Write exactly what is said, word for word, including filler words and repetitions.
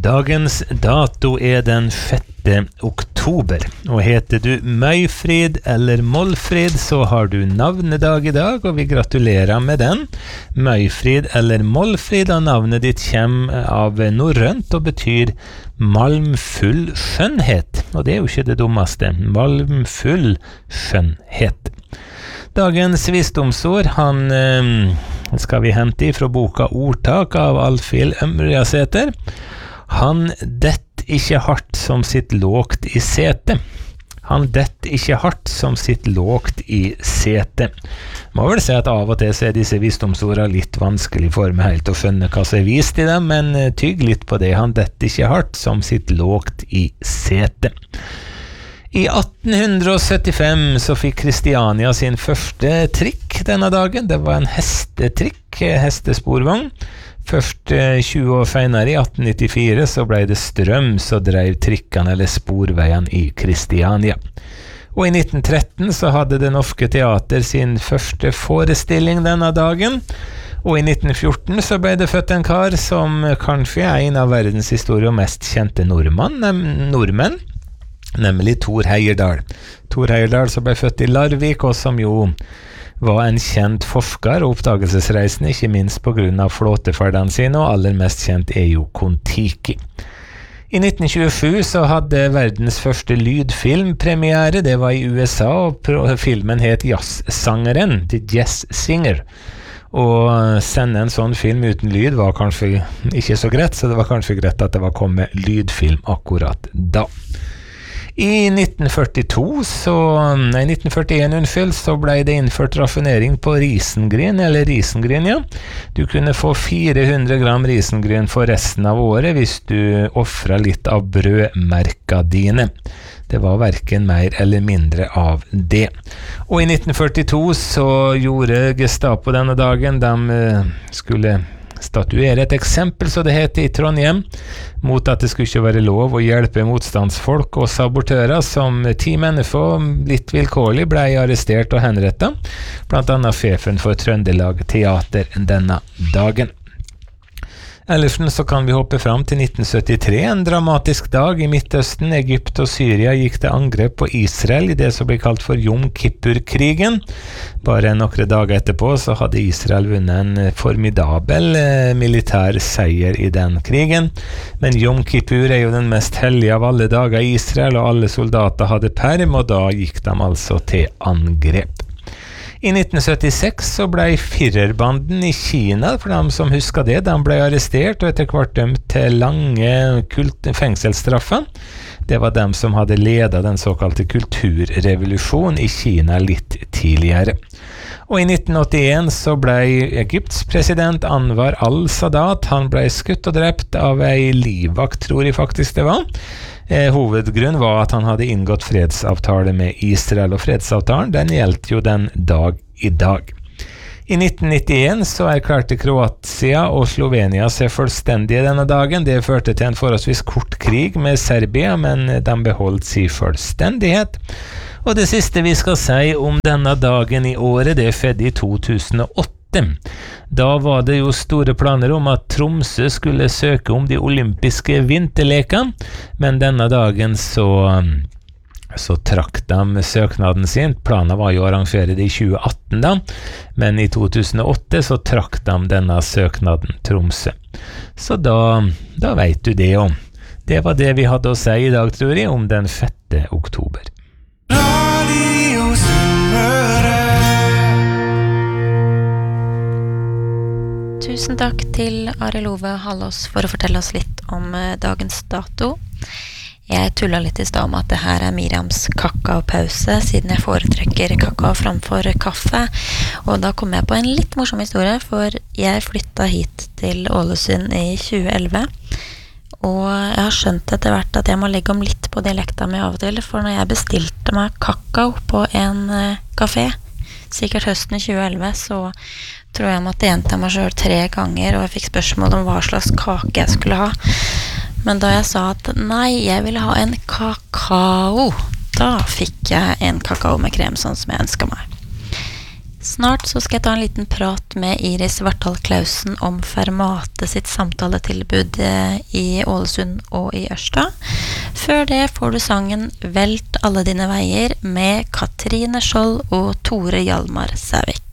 Dagens dato er den sjette oktober, og heter du Møyfrid eller Målfrid, så har du navnedag i dag, og vi gratulerer med den. Møyfrid eller Målfrid, og navnet ditt kommer av norrønt og betyr malmfull skjønnhet, og det er jo ikke det dummeste, malmfull skjønnhet. Dagens visdomsord, han eh, skal vi hente fra boka Ordtak av Alfhild Ømriasæter. Han dett ikke hardt som sitt lågt i sete. Han dett ikke hardt som sitt lågt i sete. Må vel si at av og til så er disse visdomsordene litt vanskelig for meg helt å skjønne hva som er vist i dem, men tygg litt på det. Han dett ikke hardt som sitt lågt i sete. I atten syttifem så fikk Kristiania sin første trikk denne dagen. Det var en hestetrikk, hestesporvogn. Først tjue år senere, i atten nittifire, så ble det strøm som drev trikkene eller sporveien i Kristiania. Og i nitten tretten så hadde Det Norske Teater sin første forestilling denne dagen. Og i nitten fjorten så ble det født en kar som kanskje er en av verdenshistoriens mest kjente nordmann, nordmenn, nemlig Thor Heyerdahl. Thor Heyerdahl som ble født i Larvik, og som jo var en kjent forsker og oppdagelsesreisende, ikke minst på grunn av flåteferdene sine, og aller mest kjent er jo Kon-Tiki. I nitten tjuesju så hadde verdens første lydfilm premiere, det var i U S A, og filmen het Jazzsangeren, The Jazz Singer. Og sende en sånn film uten lyd var kanskje ikke så greit, så det var kanskje greit at det var kommet lydfilm akkurat da. I nitten førtito, så, nei, nitten førtien, unnskyld, så ble det innført raffinering på risengryn, eller risengryn, ja. Du kunne få fire hundre gram risengryn for resten av året hvis du offret litt av brødmerka dine. Det var hverken mer eller mindre av det. Og i nitten førtito så gjorde Gestapo denne dagen, de skulle statuere et eksempel, så det heter, i Trondheim, mot at det skulle ikke være lov å hjelpe motstandsfolk og sabotører, som ti mennesker litt vilkårlig ble arrestert og henrettet, blant annet sjefen for Trøndelag Teater denne dagen. Ellers så kan vi hoppe fram til nitten syttitre, en dramatisk dag i Midtøsten. Egypt og Syria gikk til angrep på Israel i det som ble kalt for Yom Kippur-krigen. Bare noen dager etterpå så hadde Israel vunnet en formidabel eh, militær seier i den krigen. Men Yom Kippur er jo den mest hellige av alle dager i Israel, og alle soldater hadde perm, og da gikk de altså til angrep. I nitten syttiseks så ble Führerbanden i Kina, for dem som husker det, de ble arrestert og etter hvert dømt til lange kult- fengselsstraffer. Det var dem som hadde ledet den såkalte kulturrevolusjonen i Kina litt tidligere. Og i nitten åttien så ble Egypts president Anwar al-Sadat, han ble skutt og drept av ei livvakt, tror jeg faktisk det var. Eh, hovedgrunn var at han hadde inngått fredsavtale med Israel, og fredsavtalen den gjeldt jo den dag i dag. I nitten nittien så erklærte Kroatia og Slovenia seg fullstendige denne dagen. Det førte til en forholdsvis kort krig med Serbia, men de beholdt sin fullstendighet. Og det siste vi skal si om denne dagen i året, det skjedde i to tusen og åtte. Da var det jo store planer om at Tromsø skulle søke om de olympiske vinterlekene, men denne dagen så, så trakk de søknaden sin. Planen var jo å arrangere det i tjue atten da, men i to tusen og åtte så trakk de denne søknaden Tromsø. Så da, da vet du det om. Det var det vi hadde å si i dag, tror jeg, om den sjette oktober. Tusen takk til Arild Ove Hallås for å fortelle oss litt om uh, dagens dato. Jeg tullet litt i sted om at det her er Miriams kakaopause, siden jeg foretrekker kakao framfor kaffe. Og da kom jeg på en litt morsom historie, for jeg flyttet hit til Ålesund i tjue elleve. Og jeg har skjønt etter hvert at jeg må legge om litt på dialekta mi av og til, for når jeg bestilte meg kakao på en uh, kafé, sikkert høsten i tjue elleve, så tror jeg måtte gjenta meg selv tre ganger, og jeg fikk spørsmål om hva slags kake jeg skulle ha. Men da jeg sa at nei, jeg ville ha en kakao, da fikk jeg en kakao med krem sånn som jeg ønsket meg. Snart så skal jeg ta en liten prat med Iris Vartdal Klausen om Fermate sitt samtaletilbud i Ålesund og i Ørsta. Før det får du sangen Velt alle dine veier med Katrine Skjold og Tore Hjalmar Sævik.